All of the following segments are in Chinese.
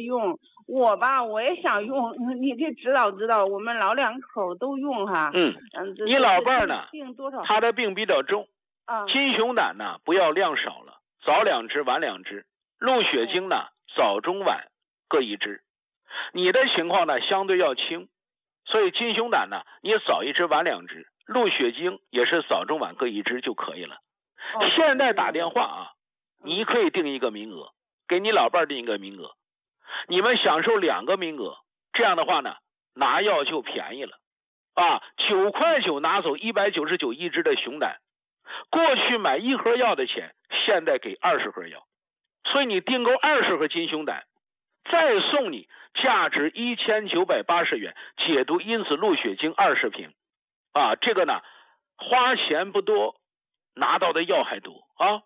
用。我也想用，你得指导指导，我们老两口都用哈。 你老伴儿呢？ 病多少？ 他的病比较重。金熊胆呢，不要量少了，早2支，晚2支。鹿血精呢，早中晚各1支。你的情况呢，相对要轻，所以金熊胆呢，你早1支，晚2支。鹿血精也是早中晚各1支就可以了。现在打电话啊，你可以定一个名额，给你老伴儿定一个名额。你们享受2个名额，这样的话呢，拿药就便宜了，9块9拿走1991支的熊胆，过去买1盒药的钱，现在给20盒药，所以你订购20盒金熊胆，再送你价值1980元解毒因子鹿血精20瓶，这个呢，花钱不多，拿到的药还多啊。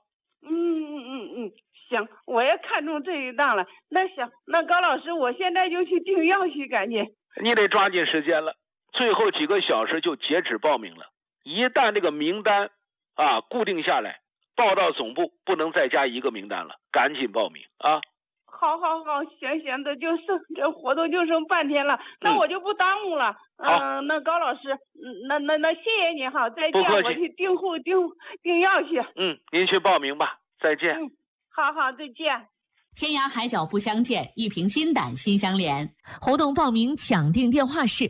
行，我也看中这一档了。那行，那高老师，我现在就去订药去，赶紧。 你得抓紧时间了，最后几个小时就截止报名了。一旦这个名单固定下来，报到总部不能再加1个名单了，赶紧报名啊！ 好，行，这活动就剩半天了，那我就不耽误了。那高老师，那谢谢您哈，再见，我去订药去。 您去报名吧，再见。 好，再见。 天涯海角不相见，一瓶金胆心相连。活动报名抢订电话是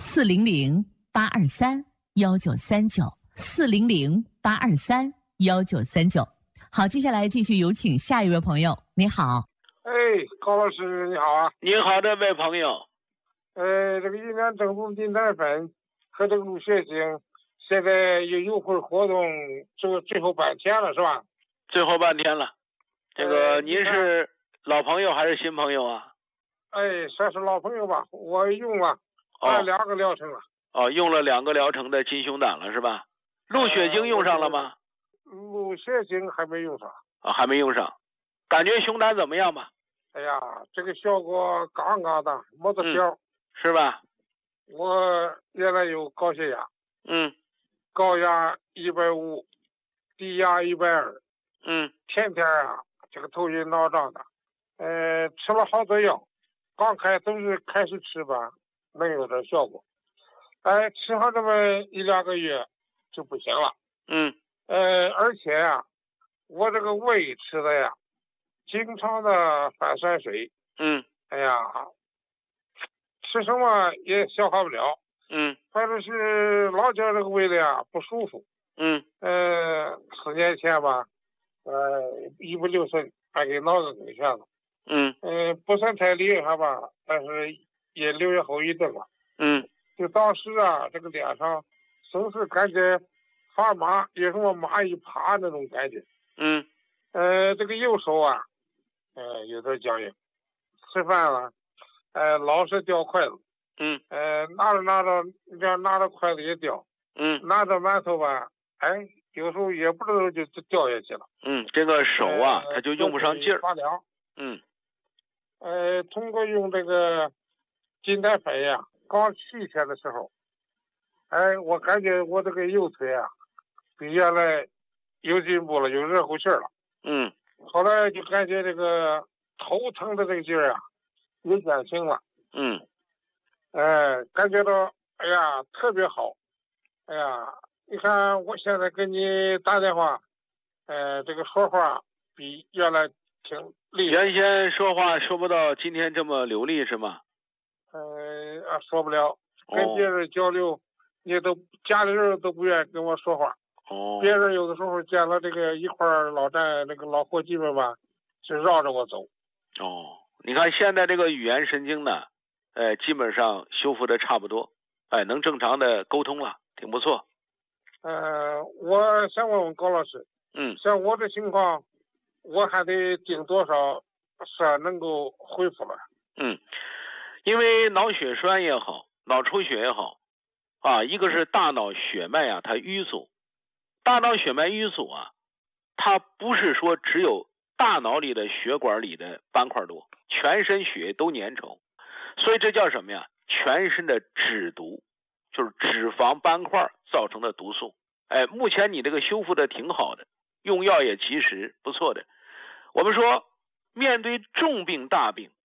400-823-1939，400-823-1939。好，接下来继续有请下一位朋友。你好。 高老师你好啊。 你好，这位朋友。 这个云南正宗金胆粉和这个鹿血精现在有优惠活动，就最后半天了是吧？ 最后半天了。这个您是老朋友还是新朋友啊？ 算是老朋友吧，我用了2个疗程了。 用了2个疗程的金熊胆了是吧？鹿血精用上了吗？ 鹿血精还没用上。 还没用上。感觉熊胆怎么样吧？ 这个效果杠杠的，没得调， 是吧？ 我原来有高血压，高压150，低压120，天天这个头晕脑胀的，吃了好多药，刚都是开始吃吧，能有点效果，吃上这么1-2个月就不行了，而且我这个胃吃的经常的反酸水，吃什么也消化不了，反正是老觉得这个胃里不舒服，4年前吧，一不留神还给脑子给下了，不算太厉害吧，但是也留下后遗症了，就当时这个脸上总是感觉发麻，有什么蚂蚁爬那种感觉，这个右手有点僵硬，吃饭了，老是掉筷子，拿着筷子也掉，拿着馒头吧，有时候也不知道就掉下去了， 这个手它就用不上劲儿， 发凉，通过用这个金胆粉刚7天的时候，我感觉我这个右腿比原来有进步了，有热乎气儿了，后来就感觉这个头疼的这个劲儿也减轻了，感觉到特别好，你看我现在跟你打电话，这个说话比原来挺厉害。 原先说话说不到今天这么流利是吗？ 说不了，跟别人交流，家里人都不愿意跟我说话。别人有的时候见了这个一块老战那个老伙计们吧，就绕着我走。 你看现在这个语言神经呢，基本上修复的差不多，能正常的沟通了，挺不错。 我想问问高老师，像我这情况，我还得定多少是能够恢复了？ 因为脑血栓也好，脑出血也好，一个是大脑血脉它淤阻，大脑血脉淤阻它不是说只有大脑里的血管里的斑块多，全身血都粘稠，所以这叫什么呀？全身的脂毒，就是脂肪斑块造成的毒素。目前你这个修复的挺好的，用药也及时，不错的。我们说面对重病大病，